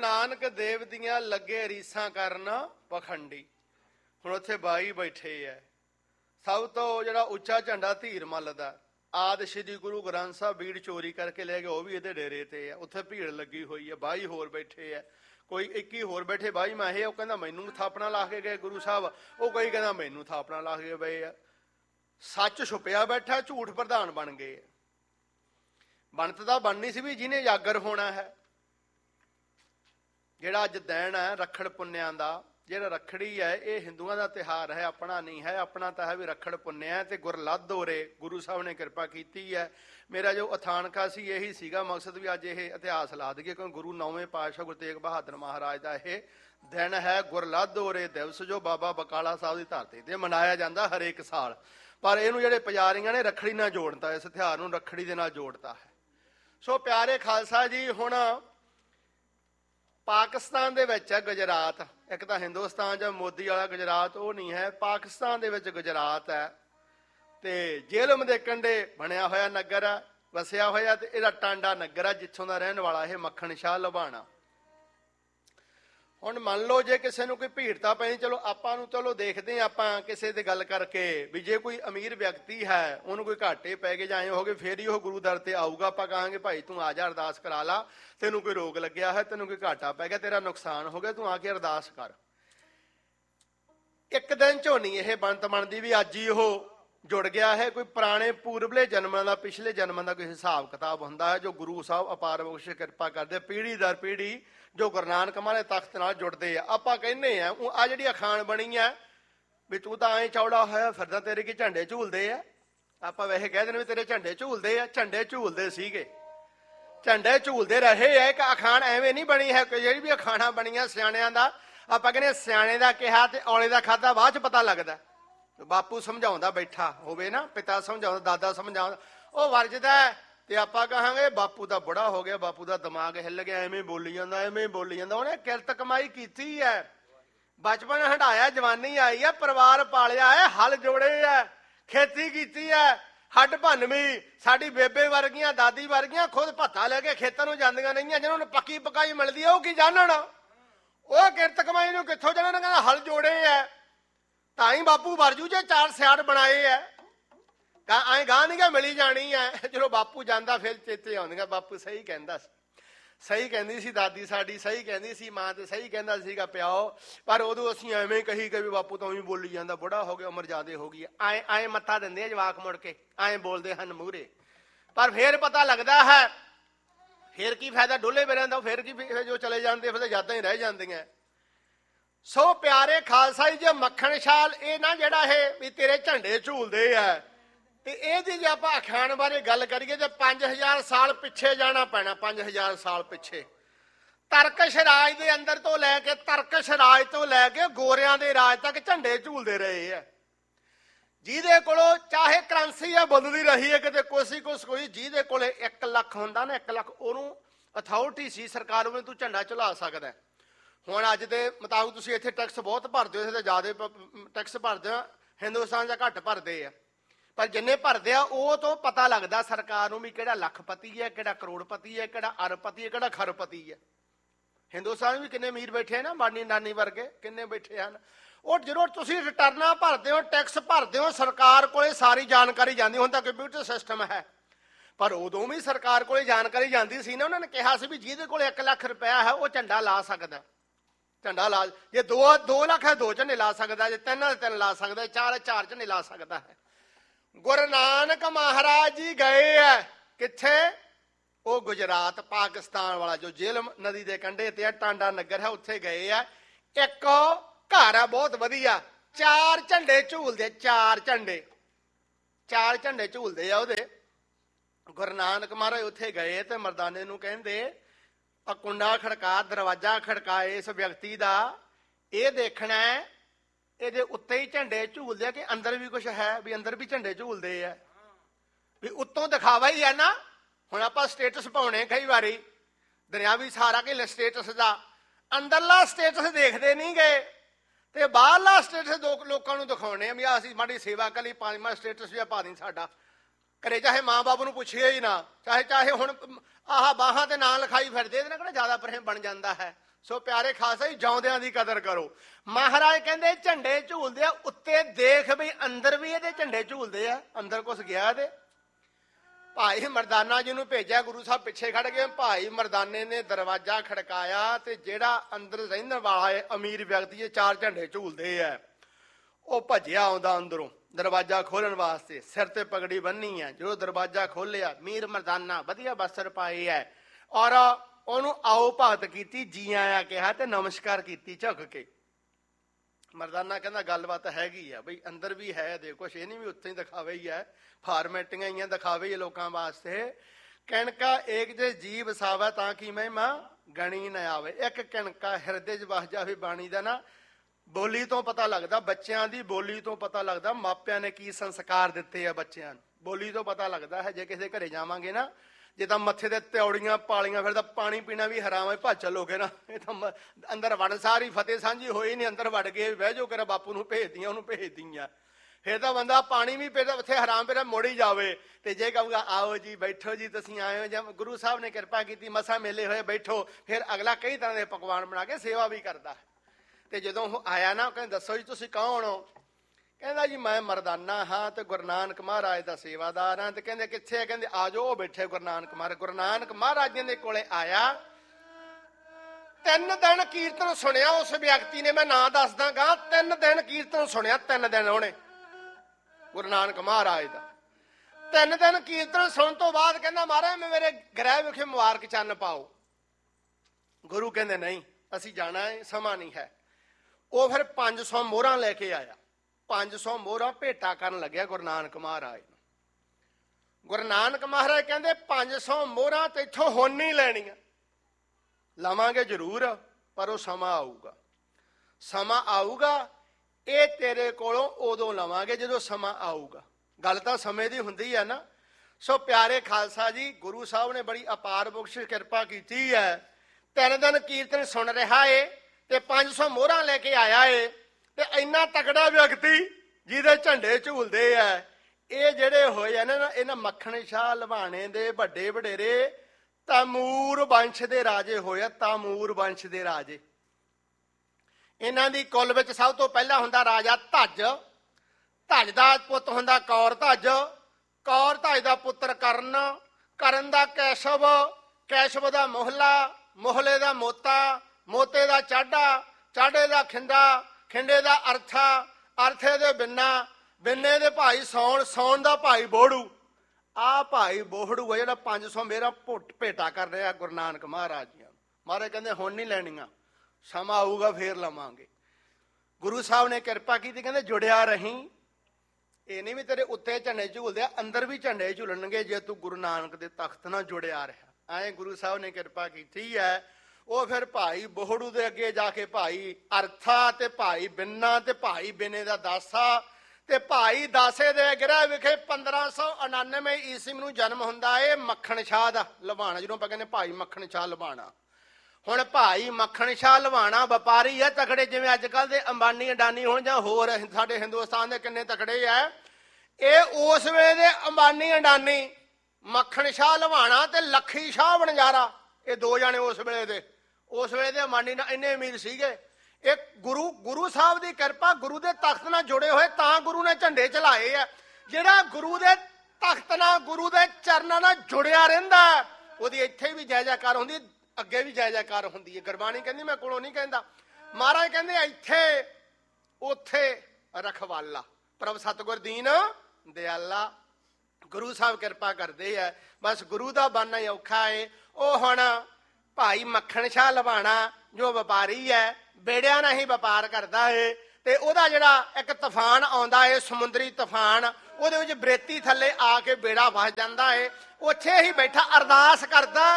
ਨਾਨਕ ਦੇਵ ਦੀਆਂ ਲੱਗੇ ਰੀਸਾਂ ਕਰਨ ਪਖੰਡੀ। ਹੁਣ ਉੱਥੇ ਬਾਈ ਬੈਠੇ ਐ, ਸਭ ਤੋਂ ਜਿਹੜਾ ਉੱਚਾ ਝੰਡਾ ਧੀਰ ਮੱਲ ਦਾ, ਆਦਿ ਸ਼੍ਰੀ ਗੁਰੂ ਗ੍ਰੰਥ ਸਾਹਿਬ ਬੀੜ ਚੋਰੀ ਕਰਕੇ ਲੈ ਗਏ, ਉਹ ਵੀ ਇਹਦੇ ਡੇਰੇ ਤੇ ਆ। ਉੱਥੇ ਭੀੜ ਲੱਗੀ ਹੋਈ ਹੈ, ਬਾਈ ਹੋਰ ਬੈਠੇ ਆ, ਕੋਈ 21 ਹੋਰ ਬੈਠੇ ਬਾਈ ਮਾਹੇ। ਉਹ ਕਹਿੰਦਾ ਮੈਨੂੰ ਥਾਪਣਾ ਲਾ ਕੇ ਗਏ ਗੁਰੂ ਸਾਹਿਬ, ਉਹ ਕੋਈ ਕਹਿੰਦਾ ਮੈਨੂੰ ਥਾਪਣਾ ਲਾ ਕੇ ਗਏ ਆ। ਸੱਚ ਛੁਪਿਆ ਬੈਠਾ, ਝੂਠ ਪ੍ਰਧਾਨ ਬਣ ਗਏ। ਬਣਤ ਤਾਂ ਬਣਨੀ ਸੀ ਵੀ ਜਿਹਨੇ ਜਾਗਰ ਹੋਣਾ ਹੈ। ਜਿਹੜਾ ਅੱਜ ਦਿਨ ਹੈ ਰੱਖੜ ਪੁੰਨਿਆਂ ਦਾ, ਜਿਹੜਾ ਰੱਖੜੀ ਹੈ ਇਹ ਹਿੰਦੂਆਂ ਦਾ ਤਿਉਹਾਰ ਹੈ, ਆਪਣਾ ਨਹੀਂ ਹੈ। ਆਪਣਾ ਤਾਂ ਹੈ ਵੀ ਰੱਖੜ ਪੁੰਨਿਆ ਤੇ ਗੁਰਲੱਧ ਹੋਰੇ ਗੁਰੂ ਸਾਹਿਬ ਨੇ ਕਿਰਪਾ ਕੀਤੀ ਹੈ। ਮੇਰਾ ਜੋ ਅਥਾਨਕਾ ਸੀ ਇਹੀ ਸੀਗਾ ਮਕਸਦ ਵੀ ਅੱਜ ਇਹ ਇਤਿਹਾਸ ਲਾ ਦਈਏ, ਕਿਉਂਕਿ ਗੁਰੂ 9ਵੇਂ ਪਾਤਸ਼ਾਹ ਗੁਰੂ ਤੇਗ ਬਹਾਦਰ ਮਹਾਰਾਜ ਦਾ ਇਹ ਦਿਨ ਹੈ। ਗੁਰਲੱਧ ਹੋਰੇ ਦਿਵਸ ਜੋ ਬਾਬਾ ਬਕਾਲਾ ਸਾਹਿਬ ਦੀ ਧਰਤੀ ਤੇ ਮਨਾਇਆ ਜਾਂਦਾ ਹਰੇਕ ਸਾਲ। ਪਰ ਇਹਨੂੰ ਜਿਹੜੇ ਪੁਜਾਰੀਆਂ ਨੇ ਰੱਖੜੀ ਨਾਲ ਜੋੜਤਾ, ਇਸ ਤਿਉਹਾਰ ਨੂੰ ਰੱਖੜੀ ਦੇ ਨਾਲ ਜੋੜਤਾ ਹੈ। ਸੋ ਪਿਆਰੇ ਖਾਲਸਾ ਜੀ, ਹੁਣ ਪਾਕਿਸਤਾਨ ਦੇ ਵਿੱਚ ਹੈ ਗੁਜਰਾਤ। ਇੱਕ ਤਾਂ ਹਿੰਦੁਸਤਾਨ 'ਚ ਮੋਦੀ ਵਾਲਾ ਗੁਜਰਾਤ, ਉਹ ਨਹੀਂ ਹੈ। ਪਾਕਿਸਤਾਨ ਦੇ ਵਿੱਚ ਗੁਜਰਾਤ ਹੈ ਤੇ ਜੇਹਲਮ ਦੇ ਕੰਢੇ ਬਣਿਆ ਹੋਇਆ ਨਗਰ ਹੈ, ਵਸਿਆ ਹੋਇਆ। ਤੇ ਇਹਦਾ ਟਾਂਡਾ ਨਗਰ ਹੈ, ਜਿੱਥੋਂ ਦਾ ਰਹਿਣ ਵਾਲਾ ਇਹ ਮੱਖਣ ਸ਼ਾਹ ਲੁਬਾਣਾ। ਹੁਣ ਮੰਨ ਲਓ ਜੇ ਕਿਸੇ ਨੂੰ ਕੋਈ ਭੀੜਤਾ ਪੈਣੀ, ਚਲੋ ਆਪਾਂ ਨੂੰ ਚਲੋ ਦੇਖਦੇ ਹਾਂ ਆਪਾਂ ਕਿਸੇ ਦੀ ਗੱਲ ਕਰਕੇ ਵੀ ਜੇ ਕੋਈ ਅਮੀਰ ਵਿਅਕਤੀ ਹੈ ਉਹਨੂੰ ਕੋਈ ਘਾਟੇ ਪੈ ਗਏ ਜਾਂ ਐਂ ਹੋ ਗਏ, ਫੇਰ ਹੀ ਉਹ ਗੁਰੂ ਦਰ ਤੇ ਆਊਗਾ। ਆਪਾਂ ਕਹਾਂਗੇ ਭਾਈ ਤੂੰ ਆ ਜਾ, ਅਰਦਾਸ ਕਰਾ ਲਾ, ਤੈਨੂੰ ਕੋਈ ਰੋਗ ਲੱਗਿਆ ਹੈ, ਤੈਨੂੰ ਕੋਈ ਘਾਟਾ ਪੈ ਗਿਆ, ਤੇਰਾ ਨੁਕਸਾਨ ਹੋ ਗਿਆ, ਤੂੰ ਆ ਕੇ ਅਰਦਾਸ ਕਰ। ਇੱਕ ਦਿਨ ਝੋਂ ਨਹੀਂ ਇਹ ਬਣਤ ਬਣਦੀ ਵੀ ਅੱਜ ਹੀ ਉਹ ਜੁੜ ਗਿਆ ਹੈ। ਕੋਈ ਪੁਰਾਣੇ ਪੂਰਬਲੇ ਜਨਮਾਂ ਦਾ, ਪਿਛਲੇ ਜਨਮਾਂ ਦਾ ਕੋਈ ਹਿਸਾਬ ਕਿਤਾਬ ਹੁੰਦਾ ਹੈ ਜੋ ਗੁਰੂ ਸਾਹਿਬ ਅਪਾਰ ਬਖਸ਼ ਕਿਰਪਾ ਕਰਦੇ, ਪੀੜ੍ਹੀ ਦਰ ਪੀੜ੍ਹੀ ਜੋ ਗੁਰੂ ਨਾਨਕ ਮਹਾਰਾਜ ਤਖਤ ਨਾਲ ਜੁੜਦੇ ਆ। ਆਪਾਂ ਕਹਿੰਦੇ ਆ ਉਹ ਆ ਜਿਹੜੀ ਅਖਾਣ ਬਣੀ ਆ ਵੀ ਤੂੰ ਤਾਂ ਐਂ ਚੌੜਾ ਹੋਇਆ ਫਿਰਦਾ, ਤੇਰੇ ਕੀ ਝੰਡੇ ਝੂਲਦੇ ਆ। ਆਪਾਂ ਵੈਸੇ ਕਹਿ ਦਿੰਦੇ ਵੀ ਤੇਰੇ ਝੰਡੇ ਝੂਲਦੇ ਆ। ਝੰਡੇ ਝੂਲਦੇ ਸੀਗੇ, ਝੰਡੇ ਝੂਲਦੇ ਰਹੇ ਆ। ਇੱਕ ਅਖਾਣ ਐਵੇਂ ਨਹੀਂ ਬਣੀ ਹੈ ਕਿ ਜਿਹੜੀ ਵੀ ਅਖਾਣਾਂ ਬਣੀਆਂ ਸਿਆਣਿਆਂ ਦਾ, ਆਪਾਂ ਕਹਿੰਦੇ ਸਿਆਣੇ ਦਾ ਕਿਹਾ ਤੇ ਔਲੇ ਦਾ ਖਾਧਾ ਬਾਅਦ ਚ ਪਤਾ ਲੱਗਦਾ। ਬਾਪੂ ਸਮਝਾਉਂਦਾ ਬੈਠਾ ਹੋਵੇ ਨਾ, ਪਿਤਾ ਸਮਝਾਉਂਦਾ, ਦਾਦਾ ਸਮਝਾਉਂਦਾ, ਉਹ ਵਰਜਦਾ ਤੇ ਆਪਾਂ ਕਹਾਂਗੇ ਬਾਪੂ ਦਾ ਬੁੜਾ ਹੋ ਗਿਆ, ਬਾਪੂ ਦਾ ਦਿਮਾਗ ਹਿੱਲ ਗਿਆ, ਐਵੇਂ ਬੋਲੀ ਜਾਂਦਾ, ਐਵੇਂ ਬੋਲੀ ਜਾਂਦਾ। ਉਹਨੇ ਕਿਰਤ ਕਮਾਈ ਕੀਤੀ ਹੈ, ਬਚਪਨ ਹੰਢਾਇਆ, ਜਵਾਨੀ ਆਈ ਹੈ, ਪਰਿਵਾਰ ਪਾਲਿਆ ਹੈ, ਹਲ ਜੋੜੇ ਹੈ, ਖੇਤੀ ਕੀਤੀ ਹੈ, ਹੱਡ ਭੰਨਵੀਂ। ਸਾਡੀ ਬੇਬੇ ਵਰਗੀਆਂ, ਦਾਦੀ ਵਰਗੀਆਂ ਖੁਦ ਭੱਤਾ ਲੈ ਕੇ ਖੇਤਾਂ ਨੂੰ ਜਾਂਦੀਆਂ ਰਹੀਆਂ। ਜਿਹਨਾਂ ਨੂੰ ਪੱਕੀ ਪਕਾਈ ਮਿਲਦੀ ਹੈ ਉਹ ਕੀ ਜਾਣਨ, ਉਹ ਕਿਰਤ ਕਮਾਈ ਨੂੰ ਕਿੱਥੋਂ ਜਾਣਨ। ਕਹਿੰਦਾ ਹਲ ਜੋੜੇ ਹੈ, ਤਾਂ ਹੀ ਬਾਪੂ ਵਰਜੂ ਜੇ 4 ਸਿਆੜ ਬਣਾਏ ਹੈ। ਐਂ ਗਾਂ ਨਹੀਂ ਗਾ ਮਿਲੀ ਜਾਣੀ ਹੈ। ਜਦੋਂ ਬਾਪੂ ਜਾਂਦਾ ਫਿਰ ਚੇਤੇ ਆਉਂਦੀਆਂ, ਬਾਪੂ ਸਹੀ ਕਹਿੰਦਾ ਸੀ, ਸਹੀ ਕਹਿੰਦੀ ਸੀ ਦਾਦੀ ਸਾਡੀ, ਸਹੀ ਕਹਿੰਦੀ ਸੀ ਮਾਂ, ਤੇ ਸਹੀ ਕਹਿੰਦਾ ਸੀਗਾ ਪਿਓ। ਪਰ ਉਦੋਂ ਅਸੀਂ ਐਵੇਂ ਕਹੀ ਕਿ ਵੀ ਬਾਪੂ ਤਾਂ ਉਹੀ ਬੋਲੀ ਜਾਂਦਾ, ਬੁੜਾ ਹੋ ਗਿਆ, ਉਮਰ ਜ਼ਿਆਦੇ ਹੋ ਗਈ। ਐਂ ਮੱਥਾ ਦਿੰਦੇ ਆ ਜਵਾਕ, ਮੁੜ ਕੇ ਐਂ ਬੋਲਦੇ ਹਨ ਮੂਹਰੇ। ਪਰ ਫੇਰ ਪਤਾ ਲੱਗਦਾ ਹੈ, ਫੇਰ ਕੀ ਫਾਇਦਾ ਡੋਲੇ ਵੇਰਿਆਂ ਦਾ, ਫੇਰ ਕੀ ਜੋ ਚਲੇ ਜਾਂਦੇ ਫਿਰ ਯਾਦਾਂ ਹੀ ਰਹਿ ਜਾਂਦੀਆਂ। ਸੋ ਪਿਆਰੇ ਖਾਲਸਾ ਜੀ, ਜੇ ਮੱਖਣ ਸ਼ਾਲ ਇਹ ਨਾ ਜਿਹੜਾ ਇਹ ਵੀ ਤੇਰੇ ਝੰਡੇ ਝੂਲਦੇ ਆ, ਤੇ ਇਹਦੀ ਜੇ ਆਪਾਂ ਅਖਾਣ ਬਾਰੇ ਗੱਲ ਕਰੀਏ ਤੇ 5000 ਸਾਲ ਪਿੱਛੇ ਜਾਣਾ ਪੈਣਾ। 5000 ਸਾਲ ਪਿੱਛੇ ਤਰਕਸ਼ ਰਾਜ ਦੇ ਅੰਦਰ ਤੋਂ ਲੈ ਕੇ, ਤਰਕਸ਼ ਰਾਜ ਤੋਂ ਲੈ ਕੇ ਗੋਰਿਆਂ ਦੇ ਰਾਜ ਤੱਕ ਝੰਡੇ ਝੂਲਦੇ ਰਹੇ ਆ। ਜਿਹਦੇ ਕੋਲੋਂ ਚਾਹੇ ਕਰੰਸੀ ਆ ਬਦਲਦੀ ਰਹੀ ਹੈ ਕਿਤੇ ਕੋਈ, ਜਿਹਦੇ ਕੋਲੇ 1 ਲੱਖ ਹੁੰਦਾ ਨਾ, 1 ਲੱਖ, ਉਹਨੂੰ ਅਥਾਰਟੀ ਸੀ ਸਰਕਾਰ ਵੱਲੋਂ, ਤੂੰ ਝੰਡਾ ਝੁਲਾ ਸਕਦਾ। ਹੁਣ ਅੱਜ ਦੇ ਮੁਤਾਬਕ ਤੁਸੀਂ ਇੱਥੇ ਟੈਕਸ ਬਹੁਤ ਭਰਦੇ ਹੋ, ਇੱਥੇ ਤਾਂ ਜ਼ਿਆਦਾ ਟੈਕਸ ਭਰਦੇ ਹੋ, ਹਿੰਦੁਸਤਾਨ ਜਾਂ ਘੱਟ ਭਰਦੇ ਆ। ਪਰ ਜਿੰਨੇ ਭਰਦੇ ਆ ਉਹ ਤੋਂ ਪਤਾ ਲੱਗਦਾ ਸਰਕਾਰ ਨੂੰ ਵੀ ਕਿਹੜਾ ਲੱਖਪਤੀ ਹੈ, ਕਿਹੜਾ ਕਰੋੜਪਤੀ ਹੈ, ਕਿਹੜਾ ਅਰਬਪਤੀ ਹੈ, ਕਿਹੜਾ ਖਰਬਪਤੀ ਹੈ। ਹਿੰਦੁਸਤਾਨ ਵੀ ਕਿੰਨੇ ਅਮੀਰ ਬੈਠੇ ਨਾ, ਬਾਨੀ ਨਾਨੀ ਵਰਗੇ ਕਿੰਨੇ ਬੈਠੇ ਹਨ। ਉਹ ਜਦੋਂ ਤੁਸੀਂ ਰਿਟਰਨਾਂ ਭਰਦੇ ਹੋ, ਟੈਕਸ ਭਰਦੇ ਹੋ, ਸਰਕਾਰ ਕੋਲੇ ਸਾਰੀ ਜਾਣਕਾਰੀ ਜਾਂਦੀ। ਹੁਣ ਤਾਂ ਕੰਪਿਊਟਰ ਸਿਸਟਮ ਹੈ, ਪਰ ਉਦੋਂ ਵੀ ਸਰਕਾਰ ਕੋਲੇ ਜਾਣਕਾਰੀ ਜਾਂਦੀ ਸੀ ਨਾ। ਉਹਨਾਂ ਨੇ ਕਿਹਾ ਸੀ ਵੀ ਜਿਹਦੇ ਕੋਲੇ 1 ਲੱਖ ਰੁਪਇਆ ਹੈ ਉਹ ਝੰਡਾ ਲਾ ਸਕਦਾ। ਝੰਡਾ ਲਾ, ਜੇ 2 ਲੱਖ ਹੈ 2 ਝੰਡੇ ਲਾ ਸਕਦਾ, ਜੇ 3 ਹੈ 3 ਲਾ ਸਕਦਾ, 4 ਹੈ 4 ਝੰਡੇ ਲਾ ਸਕਦਾ ਹੈ। ਗੁਰੂ ਨਾਨਕ ਮਹਾਰਾਜ ਜੀ ਗਏ ਹੈ ਕਿੱਥੇ? ਉਹ ਗੁਜਰਾਤ, ਪਾਕਿਸਤਾਨ ਵਾਲਾ ਜੋ ਜੇਹਲਮ ਨਦੀ ਦੇ ਕੰਢੇ ਤੇ ਟਾਂਡਾ ਨਗਰ ਹੈ, ਉੱਥੇ ਗਏ ਆ। ਇੱਕ ਘਰ ਆ ਬਹੁਤ ਵਧੀਆ, 4 ਝੰਡੇ ਝੂਲਦੇ, 4 ਝੰਡੇ ਝੂਲਦੇ ਆ ਉਹਦੇ। ਗੁਰੂ ਨਾਨਕ ਮਹਾਰਾਜ ਉੱਥੇ ਗਏ ਤੇ ਮਰਦਾਨੇ ਨੂੰ ਕਹਿੰਦੇ ਆ ਕੁੰਡਾ ਖੜਕਾ, ਦਰਵਾਜ਼ਾ ਖੜਕਾ ਇਸ ਵਿਅਕਤੀ ਦਾ, ਇਹ ਦੇਖਣਾ ਹੈ ਇਹਦੇ ਉੱਤੇ ਹੀ ਝੰਡੇ ਝੂਲਦੇ ਆ ਕਿ ਅੰਦਰ ਵੀ ਕੁਛ ਹੈ, ਵੀ ਅੰਦਰ ਵੀ ਝੰਡੇ ਝੂਲਦੇ ਆ, ਵੀ ਉੱਤੋਂ ਦਿਖਾਵਾ ਹੀ ਹੈ ਨਾ। ਹੁਣ ਆਪਾਂ ਸਟੇਟਸ ਪਾਉਣੇ ਕਈ ਵਾਰੀ, ਦੁਨਿਆਵੀ ਸਹਾਰਾ ਕਿ ਸਟੇਟਸ ਦਾ, ਅੰਦਰਲਾ ਸਟੇਟਸ ਦੇਖਦੇ ਨਹੀਂ ਗਏ ਤੇ ਬਾਹਰਲਾ ਸਟੇਟਸ ਲੋਕਾਂ ਨੂੰ ਦਿਖਾਉਣੇ ਆ ਵੀ ਅਸੀਂ ਮਾੜੀ ਸੇਵਾ ਕਰ ਲਈ, 5ਵਾਂ ਸਟੇਟਸ ਵੀ ਪਾ ਦੀ ਸਾਡਾ, ਘਰੇ ਚਾਹੇ ਮਾਂ ਬਾਪ ਨੂੰ ਪੁੱਛਿਆ ਹੀ ਨਾ, ਚਾਹੇ ਹੁਣ ਆਹ ਬਾਹਾਂ ਤੇ ਨਾਂ ਲਿਖਾਈ ਫਿਰਦੇ, ਇਹਦੇ ਨਾਲ ਕਿਹੜਾ ਜ਼ਿਆਦਾ ਪ੍ਰੇਮ ਬਣ ਜਾਂਦਾ ਹੈ। ਸੋ ਪਿਆਰੇ ਖਾਲਸਾ ਜੀ, ਜਿਉਂਦਿਆਂ ਦੀ ਕਦਰ ਕਰੋ। ਮਹਾਰਾਜ ਕਹਿੰਦੇ ਝੰਡੇ ਝੂਲਦੇ ਆ, ਉੱਤੇ ਦੇਖ ਵੀ ਅੰਦਰ ਵੀ ਇਹਦੇ ਝੰਡੇ ਝੂਲਦੇ ਆ। ਅੰਦਰ ਕੁਛ ਗਿਆ ਇਹਦੇ। ਭਾਈ ਮਰਦਾਨਾ ਜੀ ਨੂੰ ਭੇਜਿਆ, ਗੁਰੂ ਸਾਹਿਬ ਪਿੱਛੇ ਖੜ ਗਏ। ਭਾਈ ਮਰਦਾਨੇ ਨੇ ਦਰਵਾਜ਼ਾ ਖੜਕਾਇਆ ਤੇ ਜਿਹੜਾ ਅੰਦਰ ਰਹਿਣ ਵਾਲਾ ਹੈ ਅਮੀਰ ਵਿਅਕਤੀ, ਇਹ 4 ਝੰਡੇ ਝੂਲਦੇ ਆ, ਉਹ ਭੱਜਿਆ ਆਉਂਦਾ ਅੰਦਰੋਂ ਦਰਵਾਜ਼ਾ ਖੋਲਣ ਵਾਸਤੇ। ਸਿਰ ਤੇ ਪਗੜੀ ਬੰਨੀ ਹੈ। ਜਦੋਂ ਦਰਵਾਜ਼ਾ ਖੋਲਿਆ, ਮੀਰ ਮਰਦਾਨਾ ਵਧੀਆ ਬਸਤਰ ਪਾਏ ਹੈ ਔਰ ਉਹਨੂੰ ਆਓ ਭਗਤ ਕੀਤੀ, ਜੀ ਆਇਆ ਕਿਹਾ ਤੇ ਨਮਸਕਾਰ ਕੀਤੀ ਝੁਕ ਕੇ। ਮਰਦਾਨਾ ਕਹਿੰਦਾ ਗੱਲਬਾਤ ਹੈਗੀ ਆ ਬਈ, ਅੰਦਰ ਵੀ ਹੈ ਦੇ ਕੁਛ, ਇਹ ਨਹੀਂ ਵੀ ਉੱਥੇ ਹੀ ਦਿਖਾਵੇ ਹੀ ਹੈ, ਫਾਰਮੈਟੀਆਂ ਹੀ ਦਿਖਾਵੇ ਹੀ ਲੋਕਾਂ ਵਾਸਤੇ। ਕਣਕਾ ਏਕ ਜੇ ਜੀ ਵਸਾਵੇ ਤਾਂ ਕੀ ਮਹਿਮਾ ਗਣੀ ਨਾ ਆਵੇ। ਇੱਕ ਕਣਕਾ ਹਿਰਦੇ 'ਚ ਵਸ ਜਾਵੇ ਬਾਣੀ ਦਾ ਨਾ। ਬੋਲੀ ਤੋਂ ਪਤਾ ਲੱਗਦਾ, ਬੱਚਿਆਂ ਦੀ ਬੋਲੀ ਤੋਂ ਪਤਾ ਲੱਗਦਾ ਮਾਪਿਆਂ ਨੇ ਕੀ ਸੰਸਕਾਰ ਦਿੱਤੇ ਆ ਬੱਚਿਆਂ ਨੂੰ। ਬੋਲੀ ਤੋਂ ਪਤਾ ਲੱਗਦਾ ਹੈ। ਜੇ ਕਿਸੇ ਘਰੇ ਜਾਵਾਂਗੇ ਨਾ, ਜੇ ਤਾਂ ਮੱਥੇ ਤੇ ਤਿਉੜੀਆਂ ਪਾਲੀਆਂ ਫਿਰ ਤਾਂ ਪਾਣੀ ਪੀਣਾ ਵੀ ਹਰਾਮ ਹੈ, ਭੱਜ ਚੱਲੋਗੇ ਨਾ। ਇਹ ਤਾਂ ਅੰਦਰ ਵੜ ਸਾਰੀ ਫਤਿਹ ਸਾਂਝੀ ਹੋਈ ਨਹੀਂ, ਅੰਦਰ ਵੜ ਗਏ, ਬਹਿ ਜਾਓ ਕਰ ਬਾਪੂ ਨੂੰ ਭੇਜਦੀਆਂ, ਉਹਨੂੰ ਭੇਜਦੀਆਂ। ਫਿਰ ਤਾਂ ਬੰਦਾ ਪਾਣੀ ਵੀ ਪੀਦਾ ਉੱਥੇ ਹਰਾਮ ਫਿਰ ਮੁੜ ਹੀ ਜਾਵੇ। ਤੇ ਜੇ ਕਹੂਗਾ ਆਓ ਜੀ ਬੈਠੋ ਜੀ, ਤੁਸੀਂ ਆਏ ਹੋ, ਜਾਂ ਗੁਰੂ ਸਾਹਿਬ ਨੇ ਕਿਰਪਾ ਕੀਤੀ ਮਸਾ ਮੇਲੇ ਹੋਏ ਬੈਠੋ, ਫਿਰ ਅਗਲਾ ਕਈ ਤਰ੍ਹਾਂ ਦੇ ਪਕਵਾਨ ਬਣਾ ਕੇ ਸੇਵਾ ਵੀ ਕਰਦਾ। ਤੇ ਜਦੋਂ ਉਹ ਆਇਆ ਨਾ, ਉਹ ਕਹਿੰਦੇ ਦੱਸੋ ਜੀ ਤੁਸੀਂ ਕੌਣ ਹੋ? ਕਹਿੰਦਾ ਜੀ ਮੈਂ ਮਰਦਾਨਾ ਹਾਂ ਤੇ ਗੁਰੂ ਨਾਨਕ ਮਹਾਰਾਜ ਦਾ ਸੇਵਾਦਾਰ ਹਾਂ। ਤੇ ਕਹਿੰਦੇ ਕਿੱਥੇ ਹੈ? ਕਹਿੰਦੇ ਆ ਜਾਓ, ਉਹ ਬੈਠੇ ਗੁਰੂ ਨਾਨਕ ਮਹਾਰਾਜ। ਗੁਰੂ ਨਾਨਕ ਮਹਾਰਾਜ ਜੀ ਦੇ ਕੋਲੇ ਆਇਆ, 3 ਦਿਨ ਕੀਰਤਨ ਸੁਣਿਆ ਉਸ ਵਿਅਕਤੀ ਨੇ। ਮੈਂ ਨਾਂ ਦੱਸਦਾ ਗਾ, 3 ਦਿਨ ਕੀਰਤਨ ਸੁਣਿਆ, 3 ਦਿਨ ਉਹਨੇ ਗੁਰੂ ਨਾਨਕ ਮਹਾਰਾਜ ਦਾ। 3 ਦਿਨ ਕੀਰਤਨ ਸੁਣਨ ਤੋਂ ਬਾਅਦ ਕਹਿੰਦਾ ਮਹਾਰਾਜ ਮੈਂ ਮੇਰੇ ਗ੍ਰਹਿ ਵਿਖੇ ਮੁਬਾਰਕ ਚੰਨ ਪਾਓ। ਗੁਰੂ ਕਹਿੰਦੇ ਨਹੀਂ, ਅਸੀਂ ਜਾਣਾ ਹੈ, ਸਮਾਂ ਨਹੀਂ ਹੈ। ਉਹ ਫਿਰ 500 ਮੋਹਰਾਂ ਲੈ ਕੇ ਆਇਆ। 500 ਮੋਹਰਾਂ ਭੇਟਾ ਕਰਨ ਲੱਗਿਆ ਗੁਰੂ ਨਾਨਕ ਮਹਾਰਾਜ ਨੂੰ। ਗੁਰੂ ਨਾਨਕ ਮਹਾਰਾਜ ਕਹਿੰਦੇ 500 ਮੋਹਰਾਂ ਤੇ ਇੱਥੋਂ ਹੁਣ ਨਹੀਂ ਲੈਣੀਆਂ, ਲਵਾਂਗੇ ਜ਼ਰੂਰ ਪਰ ਉਹ ਸਮਾਂ ਆਊਗਾ। ਸਮਾਂ ਆਊਗਾ, ਇਹ ਤੇਰੇ ਕੋਲੋਂ ਉਦੋਂ ਲਵਾਂਗੇ ਜਦੋਂ ਸਮਾਂ ਆਊਗਾ। ਗੱਲ ਤਾਂ ਸਮੇਂ ਦੀ ਹੁੰਦੀ ਹੈ ਨਾ। ਸੋ ਪਿਆਰੇ ਖਾਲਸਾ ਜੀ, ਗੁਰੂ ਸਾਹਿਬ ਨੇ ਬੜੀ ਅਪਾਰ ਬਖਸ਼ਿਸ਼ ਕਿਰਪਾ ਕੀਤੀ ਹੈ। 3 ਦਿਨ ਕੀਰਤਨ ਸੁਣ ਰਿਹਾ ਏ ਤੇ 500 ਮੋਹਰਾਂ ਲੈ ਕੇ ਆਇਆ ਏ। ਤੇ ਇੰਨਾ ਤਕੜਾ ਵਿਅਕਤੀ ਜਿਹਦੇ ਝੰਡੇ ਝੂਲਦੇ ਆ, ਇਹ ਜਿਹੜੇ ਹੋਏ ਆ ਨਾ, ਇਹਨਾਂ ਮੱਖਣ ਸ਼ਾਹ ਲਵਾਣੇ ਦੇ ਵੱਡੇ ਵਡੇਰੇ ਤੈਮੂਰ ਵੰਸ਼ ਦੇ ਰਾਜੇ ਹੋਏ ਆ। ਤੈਮੂਰ ਵੰਸ਼ ਦੇ ਰਾਜੇ। ਇਹਨਾਂ ਦੀ ਕੁੱਲ ਵਿੱਚ ਸਭ ਤੋਂ ਪਹਿਲਾਂ ਹੁੰਦਾ ਰਾਜਾ ਧੱਜ। ਧੱਜ ਦਾ ਪੁੱਤ ਹੁੰਦਾ ਕੌਰ ਧੱਜ। ਕੌਰ ਧੱਜ ਦਾ ਪੁੱਤਰ ਕਰਨ। ਕਰਨ ਦਾ ਕੈਸ਼ਵ। ਕੈਸ਼ਵ ਦਾ ਮੋਹਲਾ। ਮੋਹਲੇ ਦਾ ਮੋਤਾ। ਮੋਤੇ ਦਾ ਚਾਡਾ। ਚਾਡੇ ਦਾ ਖਿੰਡਾ। ਖਿੰਡੇ ਦਾ ਅਰਥਾ। ਅਰਥੇ ਦੇ ਬਿੰਨਾ। ਬਿੰਨੇ ਦੇ ਭਾਈ ਸੌਣ। ਸੌਣ ਦਾ ਭਾਈ ਬੋੜੂ। ਆਹ ਭਾਈ ਬੋਹੜੂ ਹੈ ਜਿਹੜਾ 500 ਮੇਰਾ ਭੇਟਾ ਕਰ ਰਿਹਾ ਗੁਰੂ ਨਾਨਕ ਮਹਾਰਾਜ ਜੀ। ਮਹਾਰਾਜ ਕਹਿੰਦੇ ਹੁਣ ਨਹੀਂ ਲੈਣੀਆਂ, ਸਮਾਂ ਆਊਗਾ ਫੇਰ ਲਵਾਂਗੇ। ਗੁਰੂ ਸਾਹਿਬ ਨੇ ਕਿਰਪਾ ਕੀਤੀ, ਕਹਿੰਦੇ ਜੁੜਿਆ ਰਹੀਂ। ਇਹ ਨਹੀਂ ਵੀ ਤੇਰੇ ਉੱਤੇ ਝੰਡੇ ਝੂਲਦੇ ਆ, ਅੰਦਰ ਵੀ ਝੰਡੇ ਝੂਲਣਗੇ ਜੇ ਤੂੰ ਗੁਰੂ ਨਾਨਕ ਦੇ ਤਖਤ ਨਾਲ ਜੁੜਿਆ ਰਿਹਾ। ਐਂ ਗੁਰੂ ਸਾਹਿਬ ਨੇ ਕਿਰਪਾ ਕੀਤੀ ਹੈ। ਉਹ ਫਿਰ ਭਾਈ ਬੋਹੜੂ ਦੇ ਅੱਗੇ ਜਾ ਕੇ ਭਾਈ ਅਰਥਾ ਤੇ ਭਾਈ ਬਿੰਨਾ ਤੇ ਭਾਈ ਬਿਨੇ ਦਾ ਦਾਸਾ ਤੇ ਭਾਈ ਦਾਸੇ ਦੇ ਗ੍ਰਹਿ ਵਿਖੇ 1599 ਈਸਵੀ ਨੂੰ ਜਨਮ ਹੁੰਦਾ ਏ ਮੱਖਣ ਸ਼ਾਹ ਦਾ। ਲਵਾਣਾ ਜਿਹਨੂੰ ਆਪਾਂ ਕਹਿੰਦੇ ਭਾਈ ਮੱਖਣ ਸ਼ਾਹ ਲਵਾਣਾ। ਹੁਣ ਭਾਈ ਮੱਖਣ ਸ਼ਾਹ ਲਵਾਣਾ ਵਪਾਰੀ ਹੈ ਤਕੜੇ, ਜਿਵੇਂ ਅੱਜ ਕੱਲ ਦੇ ਅੰਬਾਨੀ ਅਡਾਨੀ ਹੋਣ ਜਾਂ ਹੋਰ ਸਾਡੇ ਹਿੰਦੁਸਤਾਨ ਦੇ ਕਿੰਨੇ ਤਕੜੇ ਆ। ਇਹ ਉਸ ਵੇਲੇ ਦੇ ਅੰਬਾਨੀ ਅਡਾਨੀ ਮੱਖਣ ਸ਼ਾਹ ਲਵਾਣਾ ਤੇ ਲੱਖੀ ਸ਼ਾਹ ਬਣਜਾਰਾ, ਇਹ 2 ਜਾਣੇ ਉਸ ਵੇਲੇ ਦੇ ਅੰਬਾਨੀ ਨਾਲ ਇੰਨੇ ਅਮੀਰ ਸੀਗੇ। ਇਹ ਗੁਰੂ ਸਾਹਿਬ ਦੀ ਕਿਰਪਾ, ਗੁਰੂ ਦੇ ਤਖਤ ਨਾਲ ਜੁੜੇ ਹੋਏ ਤਾਂ ਗੁਰੂ ਨੇ ਝੰਡੇ ਚਲਾਏ ਆ। ਜਿਹੜਾ ਗੁਰੂ ਦੇ ਤਖਤ ਨਾਲ, ਗੁਰੂ ਦੇ ਚਰਨਾਂ ਨਾਲ ਜੁੜਿਆ ਰਹਿੰਦਾ, ਉਹਦੀ ਇੱਥੇ ਵੀ ਜੈ ਜੈਕਾਰ ਹੁੰਦੀ, ਅੱਗੇ ਵੀ ਜੈ ਜੈਕਾਰ ਹੁੰਦੀ ਹੈ। ਗੁਰਬਾਣੀ ਕਹਿੰਦੀ, ਮੈਂ ਕੋਲੋਂ ਨਹੀਂ ਕਹਿੰਦਾ। ਮਹਾਰਾਜ ਕਹਿੰਦੇ ਇੱਥੇ ਉੱਥੇ ਰਖਵਾਲਾ ਪ੍ਰਭ ਸਤਿਗੁਰ ਦੀਨ ਦਿਆਲਾ। ਗੁਰੂ ਸਾਹਿਬ ਕਿਰਪਾ ਕਰਦੇ ਆ। ਬਸ ਗੁਰੂ ਦਾ ਬਣਨਾ ਹੀ ਔਖਾ ਏ। ਉਹ ਹੁਣ ਭਾਈ ਮੱਖਣ ਸ਼ਾਹ ਲਵਾਣਾ ਜੋ ਵਪਾਰੀ ਹੈ, ਬੇੜਿਆਂ ਨਾਲ ਹੀ ਵਪਾਰ ਕਰਦਾ ਏ। ਤੇ ਉਹਦਾ ਜਿਹੜਾ ਇੱਕ ਤੂਫਾਨ ਆਉਂਦਾ ਏ, ਸਮੁੰਦਰੀ ਤੂਫਾਨ, ਉਹਦੇ ਵਿੱਚ ਬਰੇਤੀ ਥੱਲੇ ਆ ਕੇ ਬੇੜਾ ਫਸ ਜਾਂਦਾ ਏ। ਉੱਥੇ ਹੀ ਬੈਠਾ ਅਰਦਾਸ ਕਰਦਾ।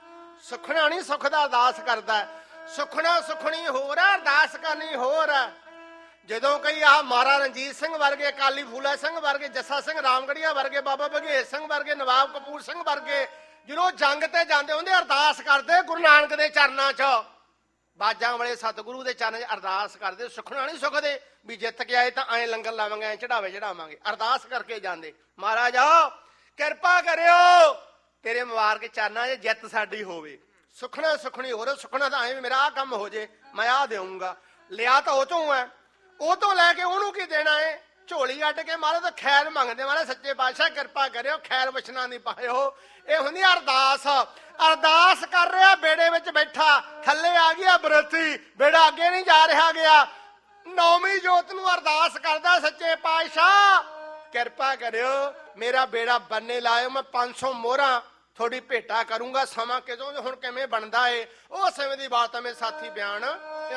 ਸੁਖਣਾ ਨਹੀਂ, ਸੁਖ ਦਾ ਅਰਦਾਸ ਕਰਦਾ। ਸੁਖਣਾ ਸੁਖਣੀ ਹੋਰ ਆ, ਅਰਦਾਸ ਕਰਨੀ ਹੋਰ ਆ। ਜਦੋਂ ਕਈ ਆਹ ਮਹਾਰਾਜਾ ਰਣਜੀਤ ਸਿੰਘ ਵਰਗੇ, ਅਕਾਲੀ ਫੂਲਾ ਸਿੰਘ ਵਰਗੇ, ਜੱਸਾ ਸਿੰਘ ਰਾਮਗੜੀਆ ਵਰਗੇ, ਬਾਬਾ ਬਘੇਲ ਸਿੰਘ ਵਰਗੇ, ਨਵਾਬ ਕਪੂਰ ਸਿੰਘ ਵਰਗੇ ਜਦੋਂ ਜੰਗ ਤੇ ਜਾਂਦੇ ਹੁੰਦੇ ਅਰਦਾਸ ਕਰਦੇ ਗੁਰੂ ਨਾਨਕ ਦੇ ਚਰਨਾਂ 'ਚ। ਬਾਜਾਂ ਵਾਲੇ ਸਤਿਗੁਰੂ ਦੇ ਚਰਨਾਂ 'ਚ ਅਰਦਾਸ ਕਰਦੇ। ਸੁਖਣਾ ਨਹੀਂ ਸੁਖਦੇ ਵੀ ਜਿੱਤ ਕੇ ਆਏ ਤਾਂ ਐਂ ਲੰਗਰ ਲਾਵਾਂਗੇ, ਐਂ ਚੜਾਵੇ ਚੜਾਵਾਂਗੇ। ਅਰਦਾਸ ਕਰਕੇ ਜਾਂਦੇ। ਮਹਾਰਾਜ ਕਿਰਪਾ ਕਰਿਓ ਤੇਰੇ ਮੁਬਾਰਕ ਚਰਨਾਂ 'ਚ ਜਿੱਤ ਸਾਡੀ ਹੋਵੇ। ਸੁਖਣਾ ਸੁਖਣੀ ਹੋਰ ਸੁਖਣਾ ਤਾਂ ਐ ਵੀ ਮੇਰਾ ਆਹ ਕੰਮ ਹੋ ਜੇ, ਮੈਂ ਆਹ ਦੇਊਂਗਾ। ਲਿਆ ਤਾਂ ਉਹ ਤੋਂ ਹੈ, ਉਹ ਤੋਂ ਲੈ ਕੇ ਉਹਨੂੰ ਕੀ ਦੇਣਾ ਏ? ਝੋਲੀ ਅੱਡ ਕੇ ਮਾਰੇ ਤਾਂ ਖੈਰ ਮੰਗਦੇ ਮਾਰੇ ਸੱਚੇ ਪਾਤਸ਼ਾਹ ਕਿਰਪਾ ਕਰਿਓ, ਖੈਰ ਵਛਣਾ ਨਹੀਂ ਪਾਇਓ। ਇਹ ਹੁੰਦੀ ਅਰਦਾਸ। ਅਰਦਾਸ ਕਰ ਰਿਹਾ ਬੇੜੇ ਵਿੱਚ ਬੈਠਾ, ਥੱਲੇ ਆ ਗਿਆ ਬਰਤੀ, ਬੇੜਾ ਅੱਗੇ ਨਹੀਂ ਜਾ ਰਿਹਾ ਗਿਆ। ਨੌਵੀਂ ਜੋਤ ਨੂੰ ਅਰਦਾਸ ਕਰਦਾ, ਸੱਚੇ ਪਾਤਸ਼ਾਹ ਕਿਰਪਾ ਕਰਿਓ ਮੇਰਾ ਬੇੜਾ ਬੰਨੇ ਲਾਇਓ, ਮੈਂ 500 ਮੋਹਰਾਂ ਥੋੜੀ ਭੇਟਾ ਕਰੂੰਗਾ। ਸਮਾਂ ਕਿਦੋਂ ਹੁਣ ਕਿਵੇਂ ਬਣਦਾ ਏ, ਉਹ ਸਮੇਂ ਦੀ ਬਾਤ ਹੈ ਮੇਰੇ ਸਾਥੀ ਬਿਆਨ